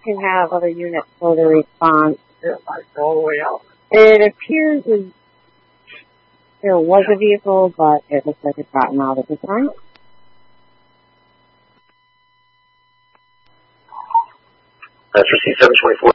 can have other units for the response. Yeah, I all the way out. It appears as there was a vehicle, but it looks like it's gotten out at this time. That's received 724.